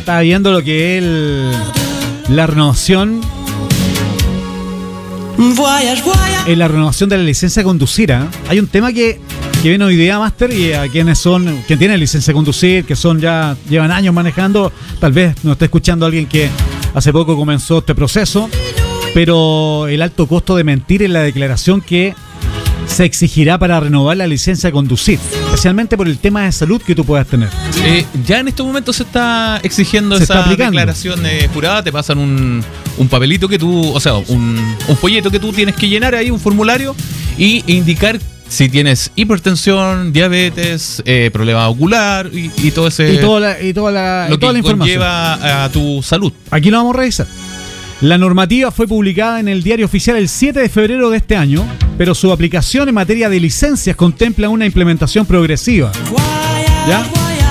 Estaba viendo lo que es la renovación. La renovación de la licencia de conducir. Hay un tema que viene hoy día, Master, y a quienes tienen licencia de conducir, que llevan años manejando, tal vez nos esté escuchando alguien que hace poco comenzó este proceso, pero el alto costo de mentir en la declaración que se exigirá para renovar la licencia de conducir, especialmente por el tema de salud que tú puedas tener. Ya en estos momentos se está exigiendo esa declaración jurada. Te pasan un papelito que tú, o sea, un folleto que tú tienes que llenar ahí, un formulario, y indicar si tienes hipertensión, diabetes, problema ocular y todo ese... Y toda la información conlleva a tu salud. Aquí lo vamos a revisar. La normativa fue publicada en el Diario Oficial el 7 de febrero de este año, pero su aplicación en materia de licencias contempla una implementación progresiva. ¿Ya?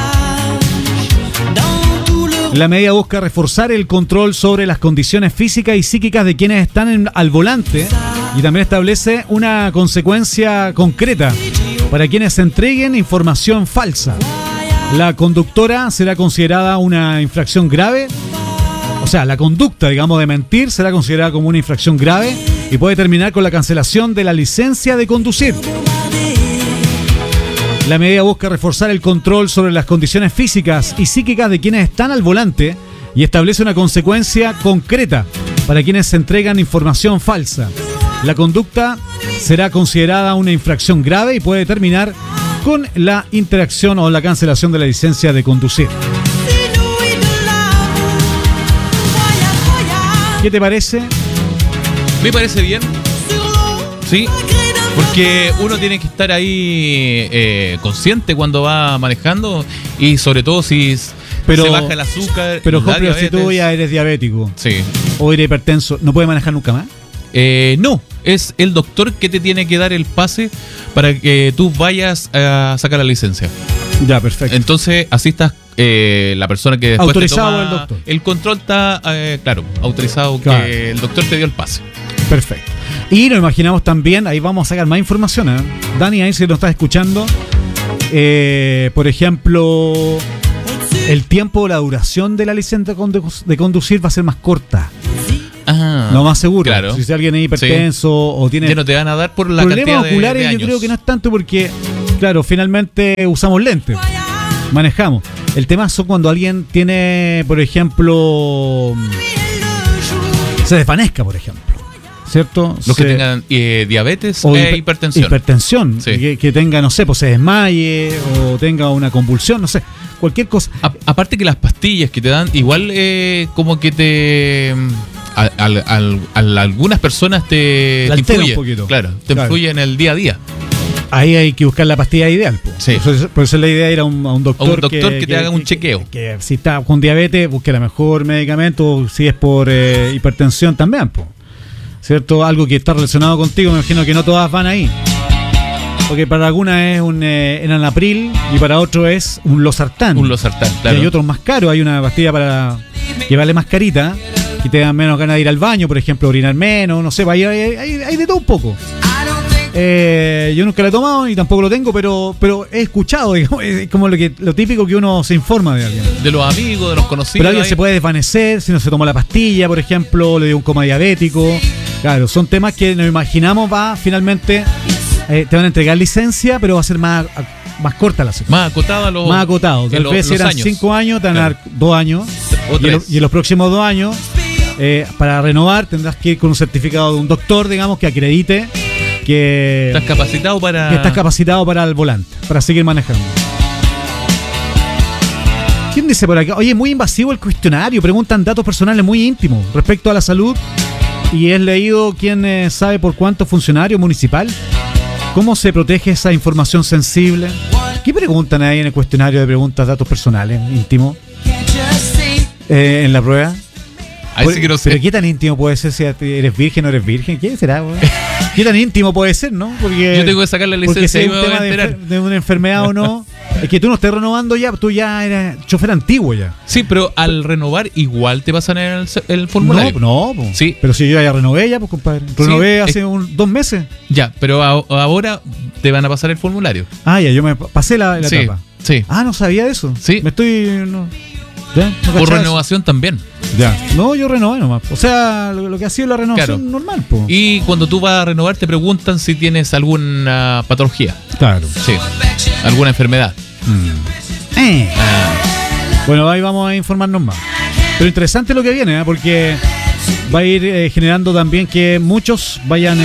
La medida busca reforzar el control sobre las condiciones físicas y psíquicas de quienes están al volante y también establece una consecuencia concreta para quienes entreguen información falsa. La conductora será considerada una infracción grave. O sea, la conducta, digamos, de mentir será considerada como una infracción grave y puede terminar con la cancelación de la licencia de conducir. La medida busca reforzar el control sobre las condiciones físicas y psíquicas de quienes están al volante y establece una consecuencia concreta para quienes entregan información falsa. La conducta será considerada una infracción grave y puede terminar con la interacción o la cancelación de la licencia de conducir. ¿Qué te parece? Me parece bien. Sí. Porque uno tiene que estar ahí consciente cuando va manejando y sobre todo si se baja el azúcar. Pero Jorge, si tú ya eres diabético, sí, o eres hipertenso, ¿no puedes manejar nunca más? No, es el doctor que te tiene que dar el pase para que tú vayas a sacar la licencia. Ya, perfecto. Entonces, así estás, la persona que después autorizado te toma el doctor. El control está, claro, autorizado, claro, que el doctor te dio el pase. Perfecto. Y nos imaginamos también, ahí vamos a sacar más información, ¿eh? Dani, ahí si nos estás escuchando, por ejemplo, el tiempo, la duración de la licencia de conducir va a ser más corta. Ajá, lo más seguro. Claro. Si alguien es hipertenso, sí, o tiene... Ya no te van a dar por la problemas cantidad oculares, de años. yo creo que no es tanto porque, claro, finalmente usamos lentes, manejamos. El tema son cuando alguien tiene, por ejemplo, se desvanezca, por ejemplo, ¿cierto? Los que tengan diabetes o hipertensión. Hipertensión, sí. que tenga, no sé, pues se desmaye o tenga una convulsión, no sé, cualquier cosa. Aparte que las pastillas que te dan, igual como que te... algunas personas te influyen un poquito. Claro, influyen en el día a día. Ahí hay que buscar la pastilla ideal. Sí. Por eso la idea era a un doctor, que te haga un chequeo. Que si está con diabetes, busque el mejor medicamento. Si es por hipertensión también, ¿cierto? Algo que está relacionado contigo, me imagino que no todas van ahí. Porque para algunas es un enalapril y para otros es un losartán. Claro. Y hay otros más caros. Hay una pastilla para que vale más carita, que te dan menos ganas de ir al baño, por ejemplo, orinar menos, no sé, hay de todo un poco. Yo nunca lo he tomado y tampoco lo tengo, pero he escuchado, digamos, es como lo típico que uno se informa de alguien. De los amigos, de los conocidos. Pero alguien se puede desvanecer si no se tomó la pastilla, por ejemplo, le dio un coma diabético. Claro, son temas que nos imaginamos finalmente te van a entregar licencia, pero va a ser más corta la sección. Más acotado más acotado. Tal vez si eran 5 años, te van a dar 2 años. Y en los próximos 2 años, para renovar, tendrás que ir con un certificado de un doctor, digamos, que acredite que estás capacitado para el volante, para seguir manejando. ¿Quién dice por acá? Oye, muy invasivo el cuestionario, preguntan datos personales muy íntimos respecto a la salud y es leído quién sabe por cuánto funcionario municipal. ¿Cómo se protege esa información sensible? ¿Qué preguntan ahí en el cuestionario de preguntas datos personales íntimos? En la prueba. Ahí sí que no sé. Pero ¿qué tan íntimo puede ser si eres virgen o no eres virgen? ¿Qué será, güey? ¿Qué tan íntimo puede ser, no? Porque yo tengo que sacar la licencia y me voy a enterar de una enfermedad o no. Es que tú no estés renovando ya, tú ya eres chofer antiguo ya. Sí, pero al renovar igual te pasan el formulario. No, sí. Pero si yo ya renové ya, pues compadre. Renové hace 2 meses. Ya, pero ahora te van a pasar el formulario. Ah, ya, yo me pasé la etapa. Sí. Ah, no sabía de eso. Sí. ¿Ya? Por renovación también. Ya. No, yo renové nomás. O sea, lo que ha sido la renovación normal, po. Y cuando tú vas a renovar te preguntan si tienes alguna patología. Claro. Sí. Alguna enfermedad. Bueno, ahí vamos a informarnos más. Pero interesante lo que viene, porque va a ir generando también que muchos vayan...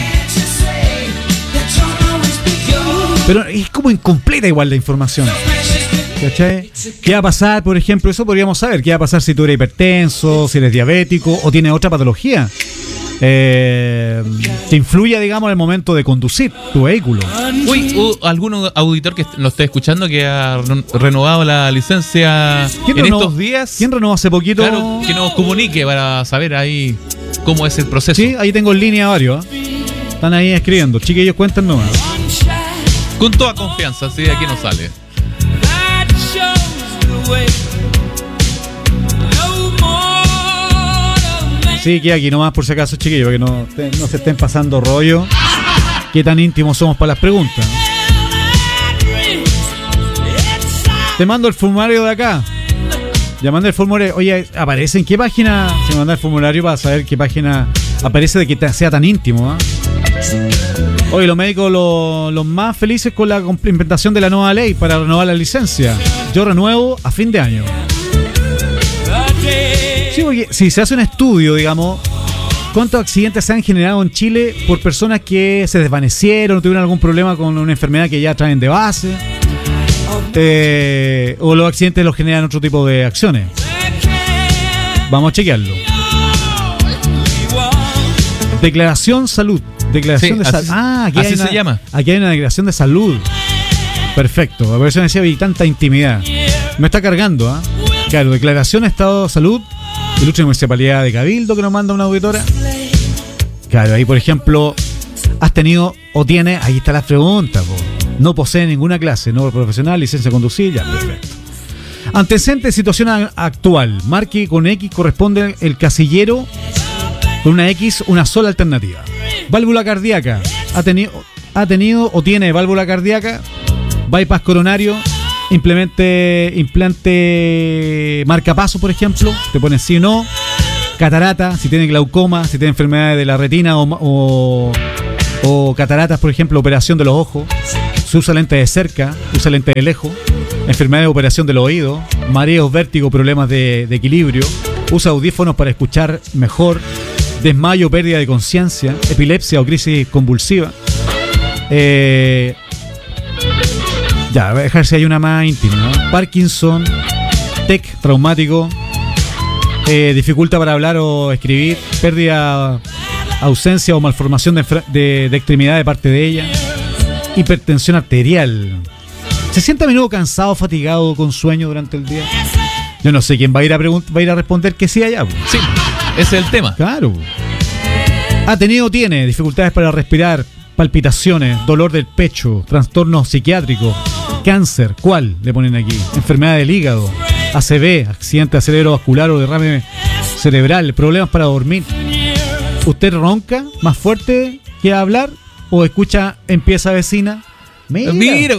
Pero es como incompleta igual la información. ¿Cachai? ¿Qué va a pasar, por ejemplo? Eso podríamos saber. ¿Qué va a pasar si tú eres hipertenso, si eres diabético o tienes otra patología? Que influya, digamos, en el momento de conducir tu vehículo. Uy, algún auditor que nos esté escuchando que ha renovado la licencia en estos días. ¿Quién renovó hace poquito? Claro, que nos comunique para saber ahí cómo es el proceso. Sí, ahí tengo en línea varios. Están ahí escribiendo. Chiquillos, cuéntenos. Con toda confianza, sí, de aquí nos sale. Sí, que aquí nomás por si acaso, chiquillos, que no se estén pasando rollo. Qué tan íntimos somos para las preguntas. Te mando el formulario de acá. Ya mandé el formulario. Oye, ¿aparece en qué página? Se manda el formulario para saber qué página aparece de que sea tan íntimo. Oye, los médicos los más felices con la implementación de la nueva ley para renovar la licencia. Yo renuevo a fin de año. Sí, porque si se hace un estudio, digamos, ¿cuántos accidentes se han generado en Chile por personas que se desvanecieron o tuvieron algún problema con una enfermedad que ya traen de base? O los accidentes los generan otro tipo de acciones. Vamos a chequearlo. Declaración salud. Declaración de salud. Así se llama. Aquí hay una declaración de salud. Perfecto. A ver si me decía, hay tanta intimidad. Me está cargando, Claro, declaración de estado de salud. De lucha de municipalidad de Cabildo que nos manda una auditora. Claro, ahí por ejemplo, has tenido o tienes, ahí está la pregunta, no posee ninguna clase, no profesional, licencia de conducir, ya, perfecto. Antecedente de situación actual, marque con X, corresponde el casillero, con una X, una sola alternativa. Válvula cardíaca, ha tenido o tiene válvula cardíaca, bypass coronario, implante marcapaso, por ejemplo, te pones sí o no, catarata, si tiene glaucoma, si tiene enfermedades de la retina o cataratas, por ejemplo, operación de los ojos, se usa lente de cerca, usa lente de lejos, enfermedades de operación del oído, mareos, vértigo, problemas de equilibrio, usa audífonos para escuchar mejor, desmayo, pérdida de conciencia, epilepsia o crisis convulsiva. Ya, voy a dejar si hay una más íntima, ¿no? Parkinson, TEC, traumático, dificultad para hablar o escribir, pérdida, ausencia o malformación de extremidad de parte de ella, hipertensión arterial. ¿Se siente a menudo cansado, fatigado, con sueño durante el día? Yo no sé quién va a ir a responder que sí allá. Sí, ese es el tema. Claro. Ha tenido o tiene dificultades para respirar, palpitaciones, dolor del pecho, trastornos psiquiátricos, cáncer, ¿cuál le ponen aquí? Enfermedad del hígado, ACV, accidente cerebrovascular o derrame cerebral, problemas para dormir. ¿Usted ronca más fuerte que hablar o escucha en pieza vecina? Mira.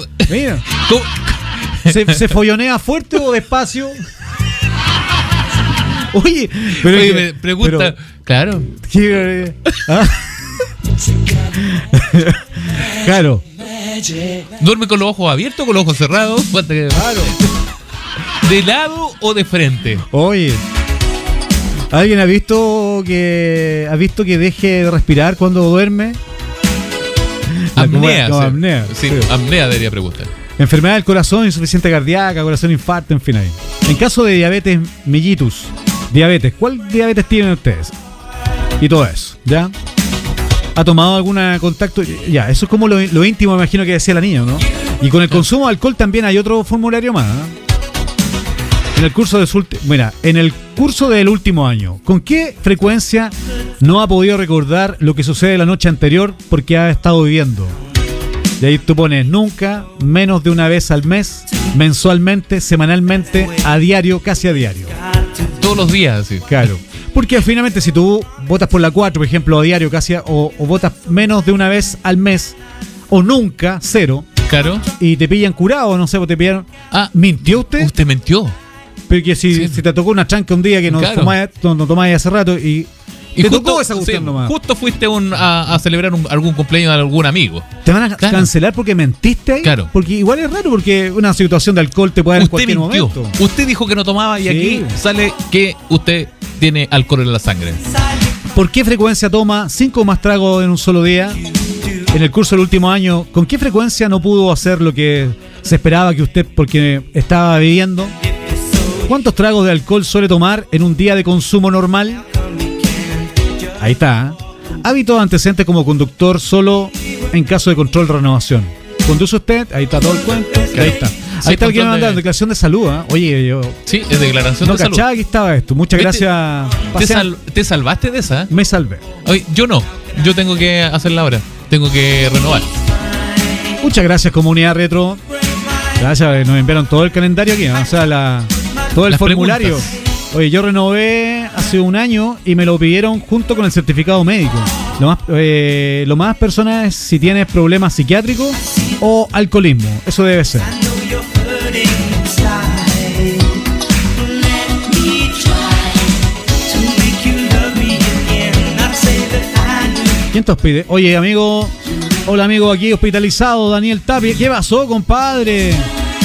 ¿Se follonea fuerte o despacio? Oye, me pregunta, claro. Claro. ¿Duerme con los ojos abiertos o con los ojos cerrados? Claro. ¿De lado o de frente? Oye, ¿alguien ha visto que deje de respirar cuando duerme? Apnea. Apnea. Sí, apnea debería preguntar. Enfermedad del corazón, insuficiencia cardíaca, corazón infarto, en fin ahí. En caso de diabetes mellitus, ¿cuál diabetes tienen ustedes? Y todo eso, ¿ya? ¿Ha tomado algún contacto? Ya, eso es como lo íntimo, me imagino que decía la niña, ¿no? Y con el consumo de alcohol también hay otro formulario más, ¿no? En el curso del último año, ¿con qué frecuencia no ha podido recordar lo que sucede la noche anterior porque ha estado viviendo? Y ahí tú pones nunca, menos de una vez al mes, mensualmente, semanalmente, a diario, casi a diario. Todos los días, sí. Claro. Porque finalmente si tú votas por la 4, por ejemplo, a diario, casi, o votas menos de una vez al mes, o nunca, 0. Claro. Y te pillan curado, no sé, te pillaron. ¿Mintió usted? Usted mintió. Porque si te tocó una chanca un día que no tomáis hace rato y te tocó esa cuestión nomás. Justo fuiste a celebrar algún cumpleaños de algún amigo. ¿Te van a cancelar porque mentiste ahí? Claro. Porque igual es raro, porque una situación de alcohol te puede dar en cualquier momento. Usted dijo que no tomaba y aquí sale que usted tiene alcohol en la sangre. ¿Por qué frecuencia toma 5 o más tragos en un solo día? En el curso del último año, ¿con qué frecuencia no pudo hacer lo que se esperaba que usted, porque estaba bebiendo? ¿Cuántos tragos de alcohol suele tomar en un día de consumo normal? Ahí está. Hábitos antecedentes como conductor solo en caso de control de renovación. ¿Conduce usted? Ahí está todo el cuento. Ahí está. Ahí está el que me mandó declaración de salud. Oye, yo... Sí, es declaración de salud. No cachaba que estaba esto. Muchas gracias. ¿Te salvaste de esa? Me salvé. Oye, yo no. Yo tengo que hacerla ahora. Tengo que renovar. Muchas gracias, comunidad retro. Gracias, nos enviaron todo el calendario aquí, ¿no? O sea, todo el formulario. Preguntas. Oye, yo renové hace un año y me lo pidieron junto con el certificado médico. Lo más personal es si tienes problemas psiquiátricos o alcoholismo. Eso debe ser. ¿Quién te os pide? Oye, amigo. Hola, amigo, aquí hospitalizado, Daniel Tapia. ¿Qué pasó, compadre?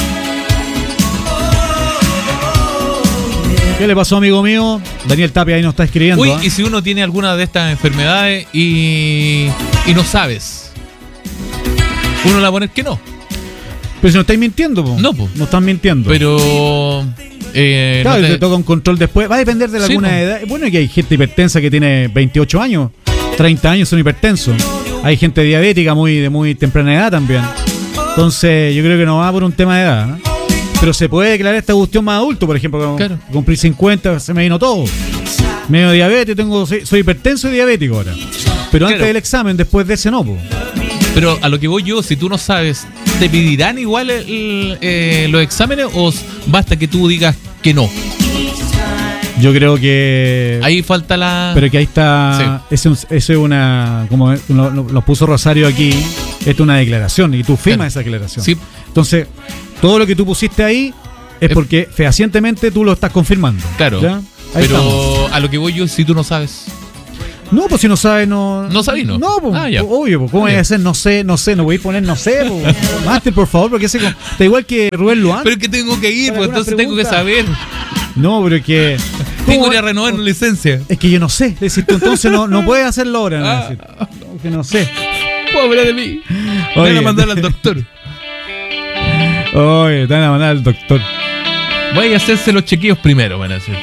¿Qué le pasó, amigo mío? Daniel Tapia ahí nos está escribiendo. Uy, y si uno tiene alguna de estas enfermedades y no sabes, uno la pone que no. Pero si no estáis mintiendo, po. No, po. No están mintiendo. Pero... claro, te toca un control después. Va a depender de alguna edad. Bueno, que hay gente hipertensa que tiene 28 años, 30 años son hipertensos. Hay gente diabética de muy temprana edad también. Entonces, yo creo que no va por un tema de edad, ¿no? Pero se puede declarar esta cuestión más adulto, por ejemplo. Claro. Cumplí 50, se me vino todo. Medio diabético, soy hipertenso y diabético ahora. Pero antes del examen, después de ese no, po. Pero a lo que voy yo, si tú no sabes, ¿te pedirán igual los exámenes o basta que tú digas que no? Yo creo que... Ahí falta la... Pero que ahí está... Sí. Eso es una... Como lo puso Rosario aquí, esto es una declaración y tú firmas esa declaración. Sí. Entonces, todo lo que tú pusiste ahí es porque fehacientemente tú lo estás confirmando. Claro. ¿Ya? Pero estamos. A lo que voy yo, si tú no sabes... No, pues si no sabes, no... ¿No sabes, no? No, pues, obvio, pues, ¿cómo voy a hacer no sé? No voy a poner no sé, pues. Máster, por favor, porque está igual que Rubén Luan. Pero es que tengo que ir, pues entonces tengo que saber. No, pero es que... Tengo que ir a renovar una licencia. Es que yo no sé, decís tú, entonces no puedes hacerlo ahora. No, que no sé. Pobre de mí. Me van a mandar al doctor. Oye, te van a mandar al doctor. Voy a hacerse los chequeos primero, van a hacer.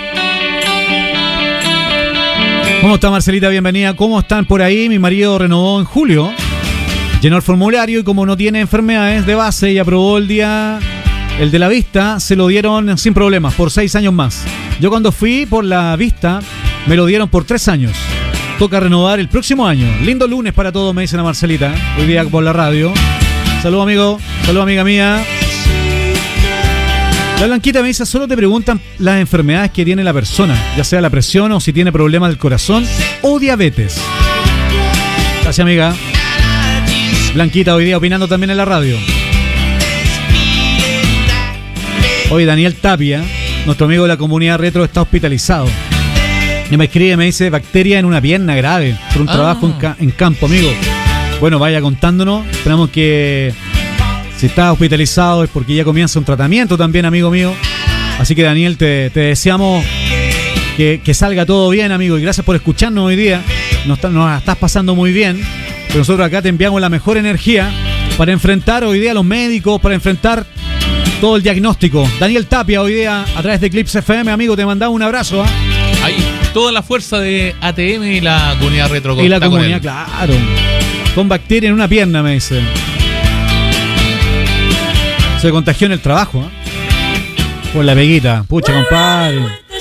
¿Cómo está, Marcelita? Bienvenida. ¿Cómo están por ahí? Mi marido renovó en julio, llenó el formulario y como no tiene enfermedades de base y aprobó el de la vista, se lo dieron sin problemas por 6 años más. Yo cuando fui por la vista, me lo dieron por 3 años. Toca renovar el próximo año. Lindo lunes para todos, me dice la Marcelita, hoy día por la radio. Saludos, amigo. Saludos, amiga mía. La Blanquita me dice, solo te preguntan las enfermedades que tiene la persona, ya sea la presión o si tiene problemas del corazón o diabetes. Gracias, amiga. Blanquita hoy día opinando también en la radio. Hoy Daniel Tapia, nuestro amigo de la comunidad retro, está hospitalizado. Y me escribe, me dice, bacteria en una pierna grave por un trabajo en campo, amigo. Bueno, vaya contándonos, esperamos que... Si estás hospitalizado es porque ya comienza un tratamiento también, amigo mío. Así que, Daniel, te deseamos que salga todo bien, amigo. Y gracias por escucharnos hoy día. Nos estás pasando muy bien. Pero nosotros acá te enviamos la mejor energía para enfrentar hoy día a los médicos, para enfrentar todo el diagnóstico. Daniel Tapia, hoy día, a través de Eclipse FM, amigo, te mandamos un abrazo. Ahí, toda la fuerza de ATM y la comunidad retro. Y la comunidad, claro. Con bacteria en una pierna, me dice. Se contagió en el trabajo, por la peguita. Pucha, compadre.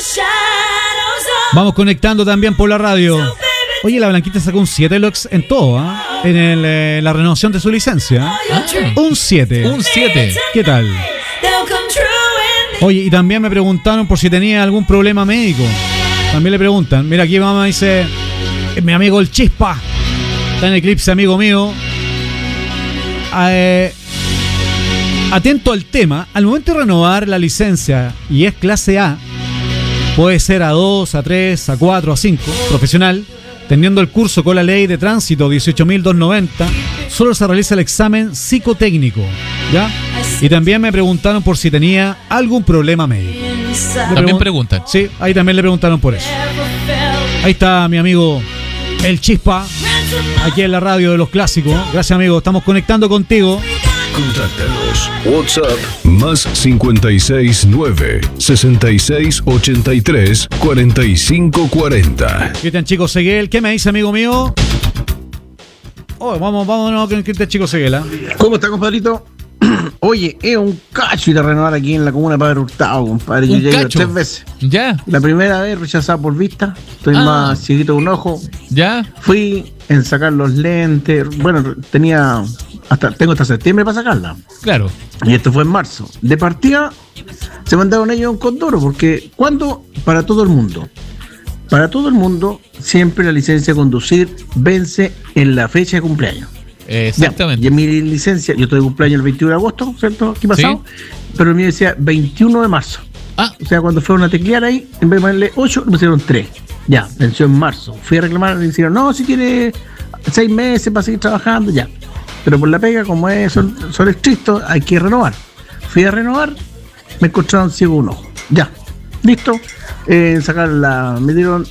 Vamos conectando también por la radio. Oye, la Blanquita sacó un 7 en todo, en la renovación de su licencia. Un 7. Un 7. ¿Qué tal? Oye, y también me preguntaron por si tenía algún problema médico. También le preguntan. Mira, aquí mamá dice, mi amigo el Chispa. Está en Eclipse, amigo mío. Atento al tema, al momento de renovar la licencia y es clase A, puede ser A2, A3, A4, A5, profesional, teniendo el curso con la ley de tránsito 18.290, solo se realiza el examen psicotécnico, ¿ya? Y también me preguntaron por si tenía algún problema médico. También preguntan. Sí, ahí también le preguntaron por eso. Ahí está mi amigo El Chispa, aquí en la radio de los clásicos. Gracias, amigo, estamos conectando contigo. Contáctanos. WhatsApp más 569-6683-4540. Cristian Chico Seguel, ¿qué me dice, amigo mío? Oh, vámonos con Cristian Chico Seguel. ¿Cómo está, compadrito? Oye, es un cacho ir a renovar aquí en la comuna de Padre Hurtado, compadre. Yo llegué 3 veces. Ya. La primera vez rechazada por vista. Estoy más cieguito de un ojo. Ya. Fui en sacar los lentes. Bueno, tengo hasta septiembre para sacarla. Claro. Y esto fue en marzo. De partida se mandaron ellos un condoro, porque ¿cuándo? Para todo el mundo. Para todo el mundo, siempre la licencia de conducir vence en la fecha de cumpleaños. Exactamente. Ya, y en mi licencia, yo estoy de cumpleaños el 21 de agosto, ¿cierto? Aquí pasado. Sí. Pero el mío decía 21 de marzo. O sea, cuando fueron a teclear ahí, en vez de ponerle 8, me pusieron 3. Ya, venció en marzo. Fui a reclamar y me dijeron, no, si tiene 6 meses para seguir trabajando, ya. Pero por la pega, como son estrictos, hay que renovar. Fui a renovar, me encontraron ciego un ojo. Ya, listo. Sacarla, me dieron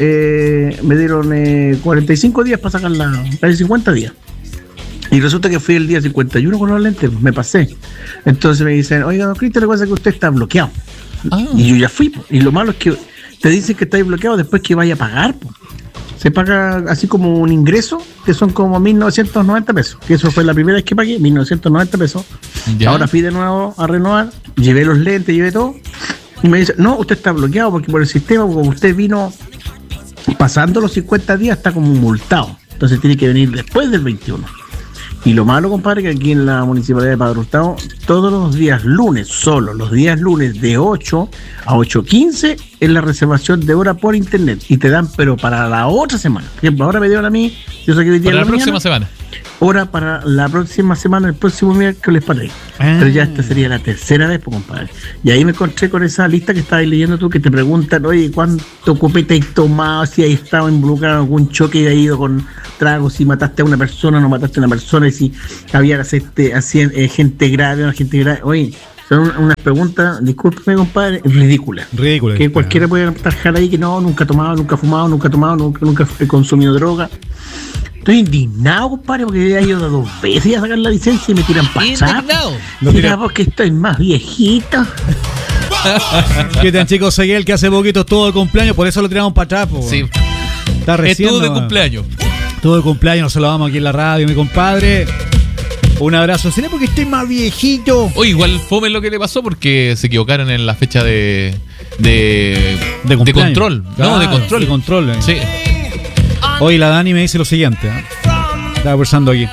45 días para sacarla, casi 50 días. Y resulta que fui el día 51 con los lentes, me pasé. Entonces me dicen, oiga, don Cristian, lo que pasa es que usted está bloqueado. Y yo ya fui, y lo malo es que te dicen que estáis bloqueado después que vaya a pagar. Se paga así como un ingreso, que son como 1.990 pesos. Que eso fue la primera vez que pagué, 1.990 pesos. ¿Ya? Ahora fui de nuevo a renovar, llevé los lentes, llevé todo. Y me dice, no, usted está bloqueado porque por el sistema, porque usted vino pasando los 50 días, está como multado. Entonces tiene que venir después del 21. Y lo malo, compadre, que aquí en la municipalidad de Padre Hurtado, todos los días lunes, solo los días lunes de 8 a 8:15 es la reservación de hora por internet. Y te dan, pero para la otra semana. Por ejemplo, ahora me dieron a mí, yo saqué hoy día para la próxima semana. Hora para la próxima semana, el próximo miércoles para ahí. Pero ya esta sería la tercera vez, pues, compadre. Y ahí me encontré con esa lista que estabas leyendo tú, que te preguntan, oye, ¿cuánto copete has tomado? Si has estado involucrado en algún choque y has ido con tragos, si mataste a una persona o no mataste a una persona, y si había gente grave o no gente grave. Oye, son unas preguntas, discúlpeme, compadre, ridículas. Ridículas. Que cualquiera puede tajar ahí que no, nunca he tomado, nunca he fumado, nunca he tomado, nunca he consumido droga. Estoy indignado, compadre, porque ya he ido 2 veces a sacar la licencia y me tiran para atrás. Mira, porque estoy más viejito. ¿Qué tan, chicos? Seguel, que hace poquito estuvo de cumpleaños, por eso lo tiramos para atrás. Sí. Está recién. Estuvo de cumpleaños. Estuvo de cumpleaños, nos saludamos aquí en la radio, mi compadre. Un abrazo. ¿Será porque estoy más viejito? Oye, igual fome lo que le pasó porque se equivocaron en la fecha de control. Claro, no, de control. De control. Sí. Hoy la Dani me dice lo siguiente. Estaba pensando aquí.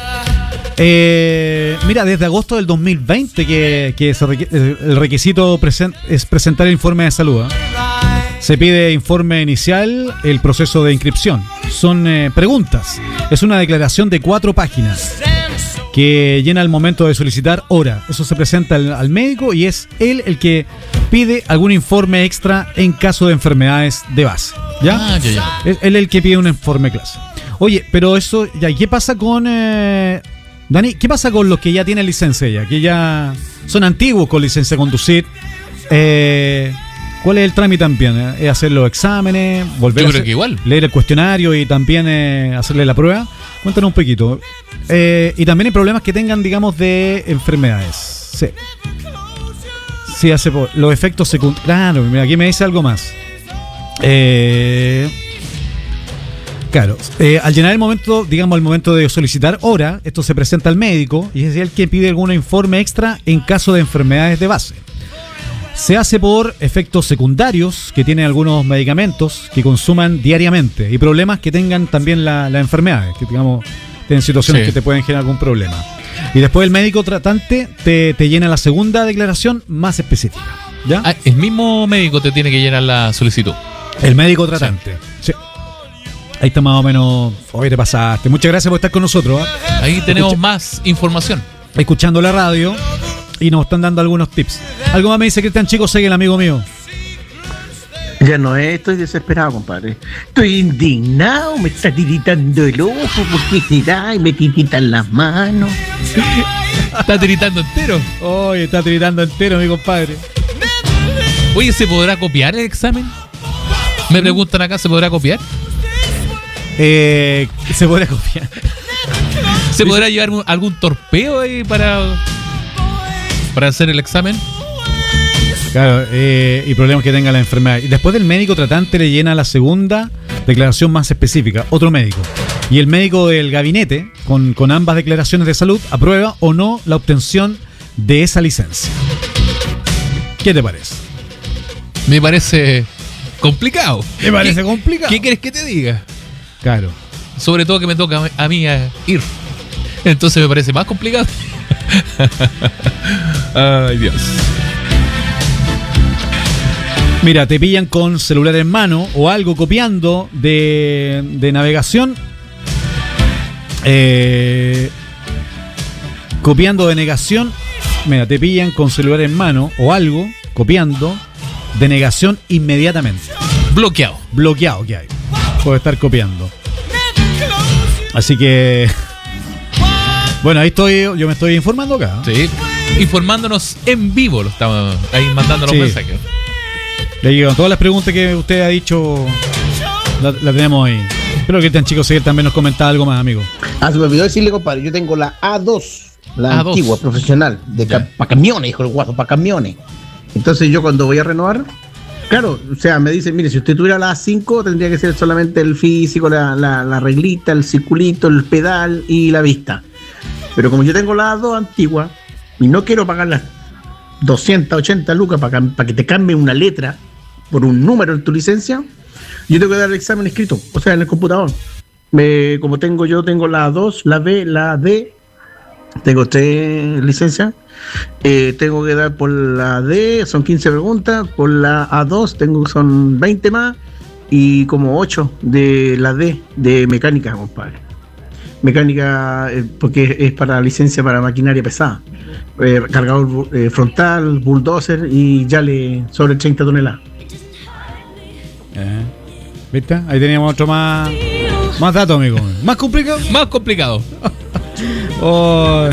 Mira, desde agosto del 2020 que el requisito es presentar el informe de salud. Se pide informe inicial, el proceso de inscripción. Son preguntas. Es una declaración de 4 páginas que llena al momento de solicitar hora. Eso se presenta al médico y es él el que pide algún informe extra en caso de enfermedades de base. ¿Ya? Ya. Es él el que pide un informe clase. Oye, pero eso, ya, ¿qué pasa con Dani? ¿Qué pasa con los que ya tienen licencia ya? Que ya son antiguos con licencia de conducir. ¿Cuál es el trámite también? ¿Es hacer los exámenes? Yo creo que igual. Leer el cuestionario y también hacerle la prueba. Cuéntanos un poquito. Y también hay problemas que tengan, digamos, de enfermedades. Sí. Sí, hace los efectos secundarios. Claro, mira, aquí me dice algo más. Claro, al llenar el momento, digamos, al momento de solicitar hora, esto se presenta al médico y es el que pide algún informe extra en caso de enfermedades de base. Se hace por efectos secundarios que tienen algunos medicamentos que consuman diariamente y problemas que tengan también las enfermedades, que digamos tienen situaciones que te pueden generar algún problema. Y después el médico tratante te llena la segunda declaración más específica. ¿Ya? El mismo médico te tiene que llenar la solicitud. El médico tratante. Sí. Ahí está más o menos. Hoy te pasaste. Muchas gracias por estar con nosotros. Ahí tenemos más información. Escuchando la radio. y nos están dando algunos tips. Algo más me dice Cristian Chico Seguela, amigo mío. Ya no estoy desesperado, compadre. Estoy indignado, me está tiritando el ojo, ¿por qué será? Y me tiritan las manos. Está tiritando entero. Oye, está tiritando entero, mi compadre. Oye, ¿se podrá copiar el examen? Me preguntan acá, ¿se podrá copiar? Se podrá copiar. ¿Se podrá llevar algún torpeo ahí para hacer el examen? Claro, y problemas que tenga la enfermedad. Y después del médico tratante le llena la segunda declaración más específica, otro médico. Y el médico del gabinete, con ambas declaraciones de salud, aprueba o no la obtención de esa licencia. ¿Qué te parece? Me parece complicado. ¿Me parece complicado? ¿Qué quieres que te diga? Claro. Sobre todo que me toca a mí ir. Entonces me parece más complicado. Ay, Dios. Mira, te pillan con celular en mano o algo copiando de navegación. Copiando de negación. Mira, te pillan con celular en mano o algo copiando de negación inmediatamente. Bloqueado que hay. Puede estar copiando. Así que... Bueno, ahí yo me estoy informando acá. Sí, informándonos en vivo. Lo estamos ahí mandando los mensajes. Le llegan todas las preguntas que usted ha dicho. La tenemos ahí. Espero que Cristian Chico Seguel también nos comentaba algo más, amigo. Se me olvidó decirle, compadre, yo tengo la A2, la A2. antigua, profesional, para camiones, dijo el guapo, para camiones. Entonces yo cuando voy a renovar, claro, o sea, me dicen, mire, si usted tuviera la A5, tendría que ser solamente el físico, la reglita, el circulito, el pedal y la vista. Pero como yo tengo la A2 antigua y no quiero pagar las 280 lucas para que te cambie una letra por un número en tu licencia, yo tengo que dar el examen escrito, o sea, en el computador. Como tengo la A2, la B, la D, tengo 3 licencias, tengo que dar por la D, son 15 preguntas, por la A2 son 20 más, y como 8 de la D, de mecánica, compadre. Mecánica, porque es para licencia para maquinaria pesada. Cargador frontal, bulldozer y yale sobre 30 toneladas. ¿Viste? Ahí teníamos otro más datos, amigo. ¿Más complicado? Más complicado. Oh.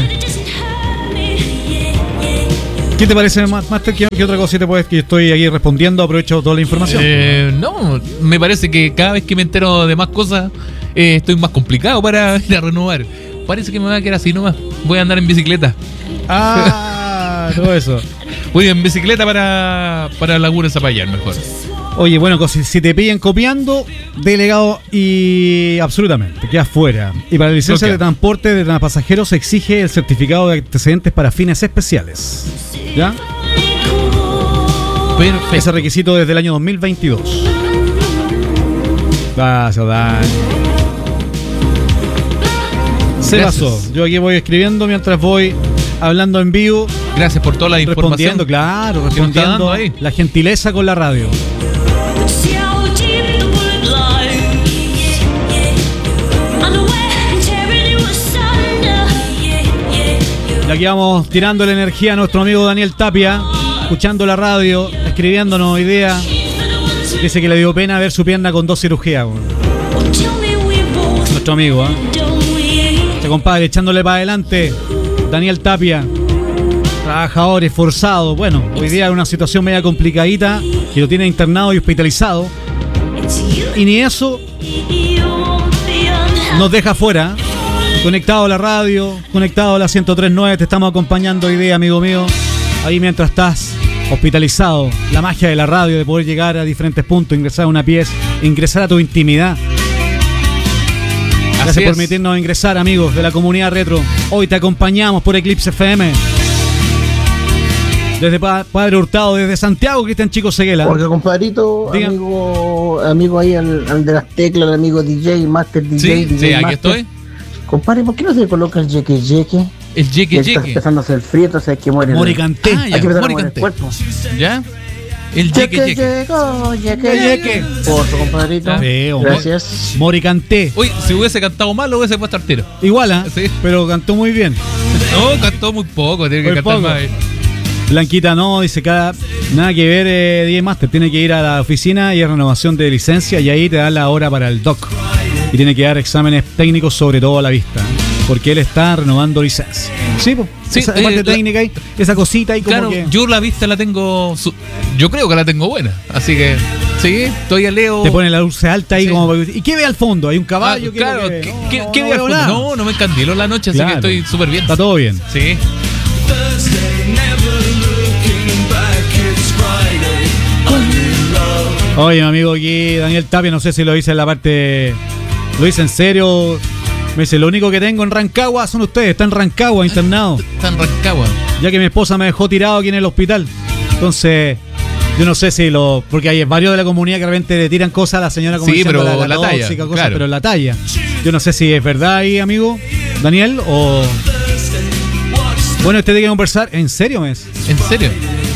¿Qué te parece, Master? ¿Qué otra cosita puedes que estoy aquí respondiendo? Aprovecho toda la información. No, me parece que cada vez que me entero de más cosas, estoy más complicado para ir a renovar. Parece que me va a quedar así nomás. Voy a andar en bicicleta. Todo eso. Voy en bicicleta para Laguna Zapallar, mejor. Oye, bueno, si te pillan copiando, delegado y absolutamente, quedas fuera. Y para la licencia de transporte de pasajeros se exige el certificado de antecedentes para fines especiales. ¿Ya? Perfecto. Ese requisito desde el año 2022. Gracias, Dani. Se pasó. Yo aquí voy escribiendo mientras voy hablando en vivo. Gracias por toda la información. Respondiendo ahí. La gentileza con la radio. Y aquí vamos tirando la energía a nuestro amigo Daniel Tapia, escuchando la radio, escribiéndonos ideas. Dice que le dio pena ver su pierna con 2 cirugías. Nuestro amigo, este compadre echándole para adelante. Daniel Tapia, trabajador, esforzado. Bueno, hoy día es una situación media complicadita, que lo tiene internado y hospitalizado. Y ni eso nos deja fuera. Conectado a la radio, conectado a la 103.9, te estamos acompañando hoy día, amigo mío. Ahí mientras estás hospitalizado, la magia de la radio, de poder llegar a diferentes puntos, ingresar a una pieza, ingresar a tu intimidad. Gracias por permitirnos ingresar, amigos de la comunidad retro. Hoy te acompañamos por Eclipse FM. Desde Padre Hurtado, desde Santiago, Cristian Chico Seguela. Porque, compadrito, amigo ahí, al de las teclas, el amigo DJ, Master DJ. Sí, aquí estoy. Compadre, ¿por qué no se coloca el yeque? El yeque. Está empezando a hacer frío, entonces hay que morir. Moricanté. Hay que empezar a morir el cuerpo. ¿Ya? El yeque. Yeque. Porto, compadrito. Gracias. Moricanté. Uy, si hubiese cantado mal, lo hubiese puesto artero. Igual, sí. Pero cantó muy bien. No, cantó muy poco, tiene que cantar más. Blanquita no, dice nada que ver DJ Master, tiene que ir a la oficina y es renovación de licencia y ahí te dan la hora para el doc. Y tiene que dar exámenes técnicos sobre todo a la vista, porque él está renovando licencia. Sí, pues, sí, esa parte técnica ahí, esa cosita ahí como claro, que... yo la vista la tengo, yo creo que la tengo buena, así que sí, todavía leo. Te pone la luz alta ahí como... ¿Y qué ve al fondo? ¿Hay un caballo? Claro, ¿qué ve al fondo? No me encandilo la noche, así que estoy súper bien. Está todo bien. Sí. Oye, mi amigo aquí, Daniel Tapia, no sé si lo dice en la parte... Lo dice en serio. Me dice, lo único que tengo en Rancagua son ustedes. Está en Rancagua, internado. Está en Rancagua. Ya que mi esposa me dejó tirado aquí en el hospital. Entonces, yo no sé si lo... Porque hay varios de la comunidad que de repente le tiran cosas a la señora como diciendo pero la tóxica, talla, cosas, claro. Pero la talla. Yo no sé si es verdad ahí, amigo Daniel, o... Bueno, usted tiene que conversar. ¿En serio, mes? ¿En serio?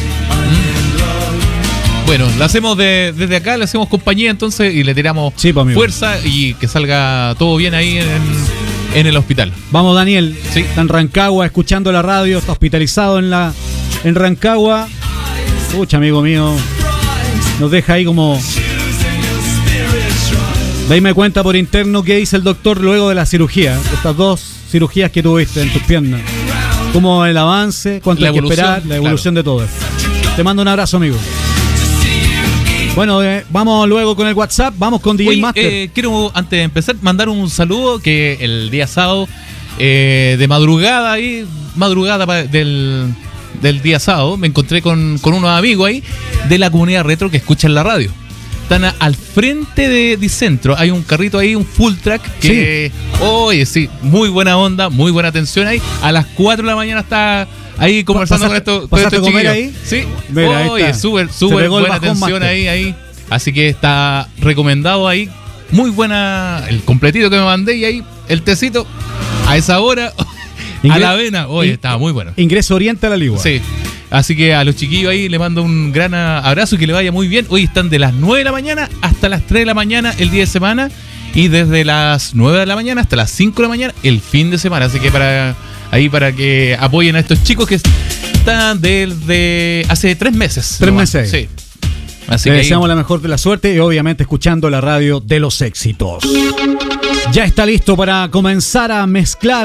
Bueno, la hacemos desde acá, le hacemos compañía entonces y le tiramos fuerza y que salga todo bien ahí en el hospital. Vamos, Daniel. Sí. Está en Rancagua escuchando la radio, está hospitalizado en Rancagua. Escucha, amigo mío, nos deja ahí como... Dame cuenta por interno qué dice el doctor luego de la cirugía, estas 2 cirugías que tuviste en tus piernas. Cómo el avance, cuánto hay que esperar, la evolución de todo esto. Te mando un abrazo, amigo. Bueno, vamos luego con el WhatsApp, vamos con DJ Master. Quiero, antes de empezar, mandar un saludo que el día sábado, de madrugada del día sábado, me encontré con unos amigos ahí de la comunidad retro que escuchan la radio. Están al frente de Dicentro, hay un carrito ahí, un full track que, oye, sí, muy buena onda, muy buena atención ahí. A las 4 de la mañana está... Ahí conversando con estos chiquillos. Ahí? Sí. Mira, oye, súper buena atención ahí. Así que está recomendado ahí. Muy buena el completito que me mandé y ahí el tecito a esa hora a la avena. Oye, estaba muy bueno. Ingreso Oriente a la Ligua. Sí. Así que a los chiquillos ahí le mando un gran abrazo y que le vaya muy bien. Hoy están de las 9 de la mañana hasta las 3 de la mañana el día de semana y desde las 9 de la mañana hasta las 5 de la mañana el fin de semana. Así que para que apoyen a estos chicos que están desde hace 3 meses. 3 meses. Sí. Así que deseamos la mejor de la suerte y obviamente escuchando la radio de los éxitos. Ya está listo para comenzar a mezclar.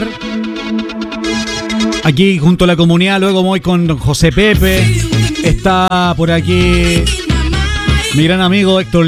Aquí junto a la comunidad, luego voy con José Pepe. Está por aquí mi gran amigo Héctor